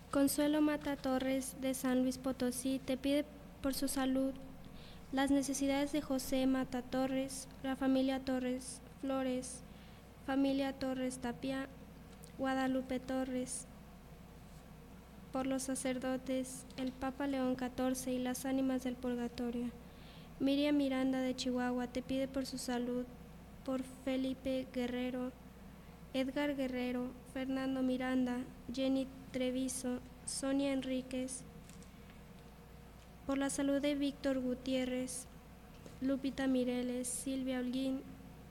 Consuelo Mata Torres de San Luis Potosí te pide por su salud las necesidades de José Mata Torres, la familia Torres Flores, familia Torres Tapia, Guadalupe Torres, por los sacerdotes, el Papa León XIV y las ánimas del purgatorio. Miriam Miranda de Chihuahua te pide por su salud, por Felipe Guerrero, Edgar Guerrero, Fernando Miranda, Jenny Treviso, Sonia Enríquez, por la salud de Víctor Gutiérrez, Lupita Mireles, Silvia Holguín,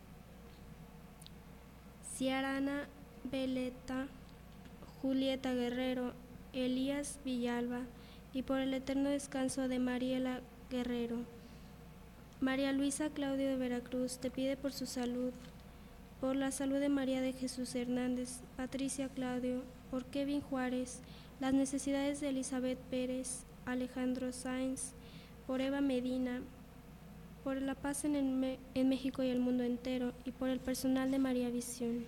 Ciarana Veleta, Julieta Guerrero, Elías Villalba, y por el eterno descanso de Mariela Guerrero. María Luisa Claudio de Veracruz te pide por su salud, por la salud de María de Jesús Hernández, Patricia Claudio, por Kevin Juárez, las necesidades de Elizabeth Pérez, Alejandro Sáenz, por Eva Medina, por la paz en México y el mundo entero, y por el personal de María Visión.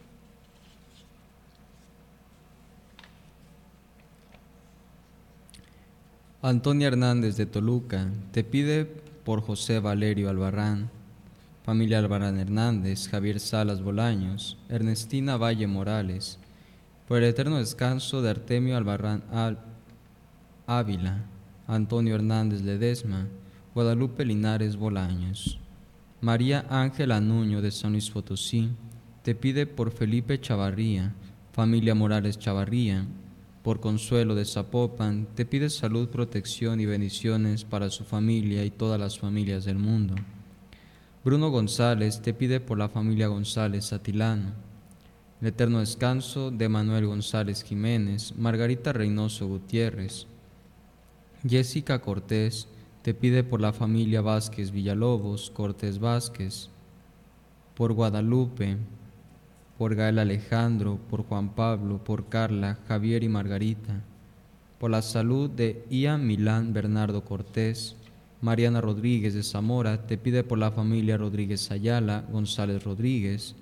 Antonia Hernández de Toluca te pide por José Valerio Albarrán, familia Albarrán Hernández, Javier Salas Bolaños, Ernestina Valle Morales, por el eterno descanso de Artemio Albarrán Ávila, Antonio Hernández Ledesma, Guadalupe Linares Bolaños. María Ángela Nuño de San Luis Potosí te pide por Felipe Chavarría, familia Morales Chavarría, por Consuelo de Zapopan, te pide salud, protección y bendiciones para su familia y todas las familias del mundo. Bruno González te pide por la familia González Atilano, el eterno descanso de Manuel González Jiménez, Margarita Reynoso Gutiérrez. Jessica Cortés te pide por la familia Vázquez Villalobos, Cortés Vázquez, por Guadalupe, por Gael Alejandro, por Juan Pablo, por Carla, Javier y Margarita, por la salud de Ian Milán Bernardo Cortés. Mariana Rodríguez de Zamora te pide por la familia Rodríguez Ayala, González Rodríguez,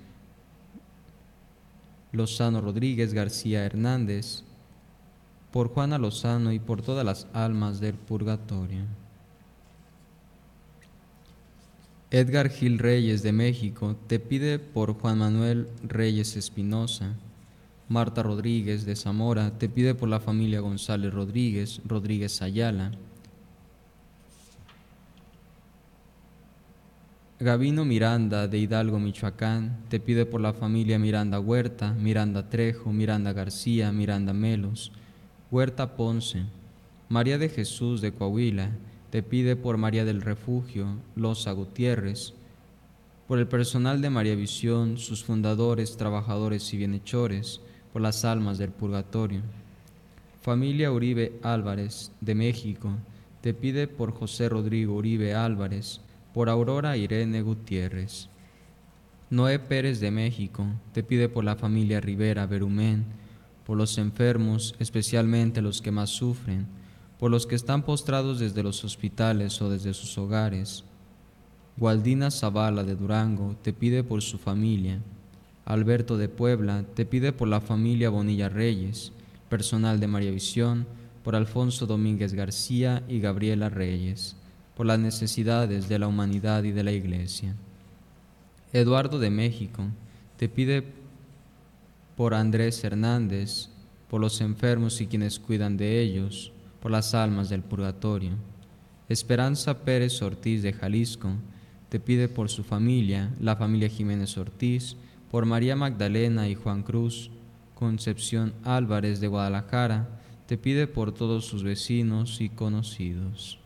Lozano Rodríguez, García Hernández, por Juana Lozano y por todas las almas del purgatorio. Edgar Gil Reyes de México te pide por Juan Manuel Reyes Espinosa. Marta Rodríguez de Zamora te pide por la familia González Rodríguez, Rodríguez Ayala. Gabino Miranda de Hidalgo, Michoacán te pide por la familia Miranda Huerta, Miranda Trejo, Miranda García, Miranda Melos, Huerta Ponce. María de Jesús de Coahuila te pide por María del Refugio, Loza Gutiérrez, por el personal de María Visión, sus fundadores, trabajadores y bienhechores, por las almas del purgatorio. Familia Uribe Álvarez de México te pide por José Rodrigo Uribe Álvarez, por Aurora Irene Gutiérrez. Noé Pérez de México te pide por la familia Rivera Berumén, por los enfermos, especialmente los que más sufren, por los que están postrados desde los hospitales o desde sus hogares. Gualdina Zavala de Durango te pide por su familia. Alberto de Puebla te pide por la familia Bonilla Reyes, personal de María Visión, por Alfonso Domínguez García y Gabriela Reyes, por las necesidades de la humanidad y de la Iglesia. Eduardo de México te pide por Andrés Hernández, por los enfermos y quienes cuidan de ellos, por las almas del purgatorio. Esperanza Pérez Ortiz de Jalisco te pide por su familia, la familia Jiménez Ortiz, por María Magdalena y Juan Cruz. Concepción Álvarez de Guadalajara te pide por todos sus vecinos y conocidos.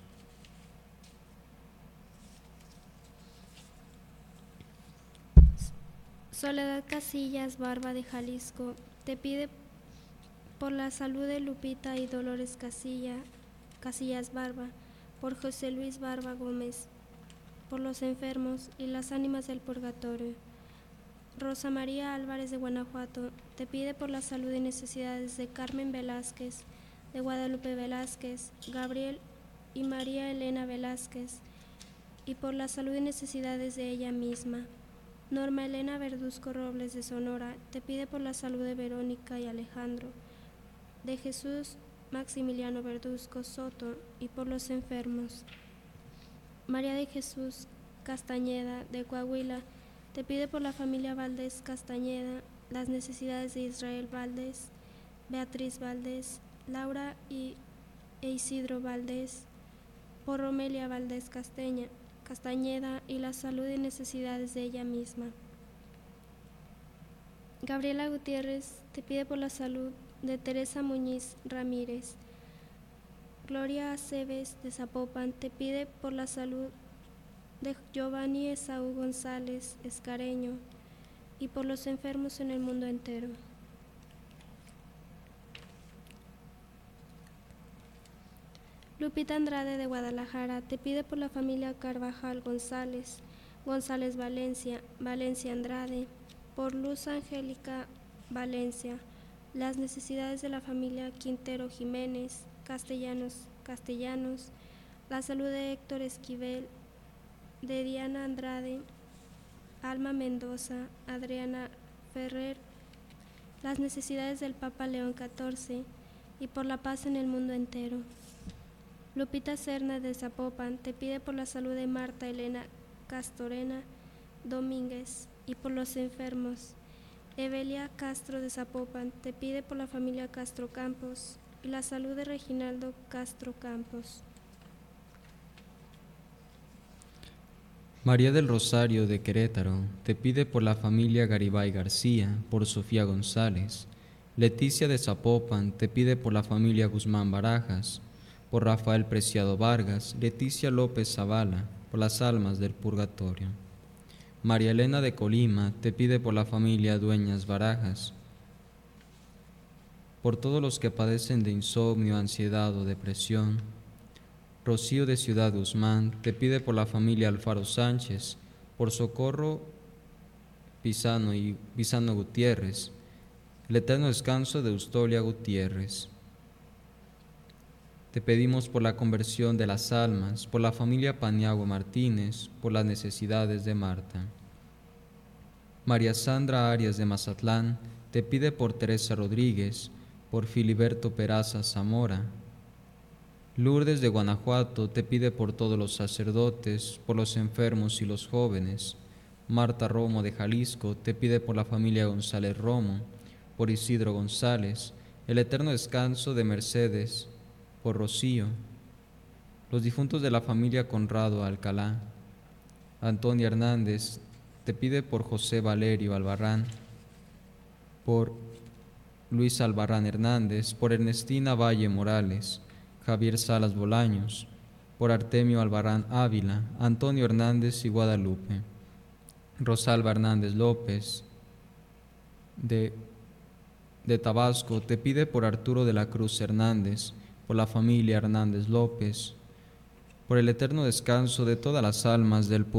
Soledad Casillas Barba de Jalisco te pide por la salud de Lupita y Dolores Casillas Barba, por José Luis Barba Gómez, por los enfermos y las ánimas del purgatorio. Rosa María Álvarez de Guanajuato te pide por la salud y necesidades de Carmen Velázquez, de Guadalupe Velázquez, Gabriel y María Elena Velázquez, y por la salud y necesidades de ella misma. Norma Elena Verduzco Robles de Sonora te pide por la salud de Verónica y Alejandro, de Jesús Maximiliano Verduzco Soto, y por los enfermos. María de Jesús Castañeda, de Coahuila, te pide por la familia Valdés Castañeda, las necesidades de Israel Valdés, Beatriz Valdés, Laura e Isidro Valdés, por Romelia Valdés Castañeda y la salud y necesidades de ella misma. Gabriela Gutiérrez te pide por la salud de Teresa Muñiz Ramírez. Gloria Aceves de Zapopan te pide por la salud de Giovanni Esaú González Escareño y por los enfermos en el mundo entero. Lupita Andrade de Guadalajara te pide por la familia Carvajal González, González Valencia, Valencia Andrade, por Luz Angélica Valencia, las necesidades de la familia Quintero Jiménez, Castellanos, la salud de Héctor Esquivel, de Diana Andrade, Alma Mendoza, Adriana Ferrer, las necesidades del Papa León XIV y por la paz en el mundo entero. Lupita Serna de Zapopan te pide por la salud de Marta Elena Castorena Domínguez y por los enfermos. Evelia Castro de Zapopan te pide por la familia Castro Campos y la salud de Reginaldo Castro Campos. María del Rosario de Querétaro te pide por la familia Garibay García, por Sofía González. Leticia de Zapopan te pide por la familia Guzmán Barajas, por Rafael Preciado Vargas, Leticia López Zavala, por las almas del purgatorio. María Elena de Colima te pide por la familia Dueñas Barajas, por todos los que padecen de insomnio, ansiedad o depresión. Rocío de Ciudad Guzmán te pide por la familia Alfaro Sánchez, por Socorro Pisano y Pisano Gutiérrez, el eterno descanso de Eustolia Gutiérrez. Te pedimos por la conversión de las almas, por la familia Paniagua Martínez, por las necesidades de Marta. María Sandra Arias de Mazatlán te pide por Teresa Rodríguez, por Filiberto Peraza Zamora. Lourdes de Guanajuato te pide por todos los sacerdotes, por los enfermos y los jóvenes. Marta Romo de Jalisco te pide por la familia González Romo, por Isidro González, el eterno descanso de Mercedes, por Rocío, los difuntos de la familia Conrado Alcalá. Antonia Hernández te pide por José Valerio Albarrán, por Luis Albarrán Hernández, por Ernestina Valle Morales, Javier Salas Bolaños, por Artemio Albarrán Ávila, Antonio Hernández y Guadalupe. Rosalba Hernández López de Tabasco te pide por Arturo de la Cruz Hernández, por la familia Hernández López, por el eterno descanso de todas las almas del pueblo.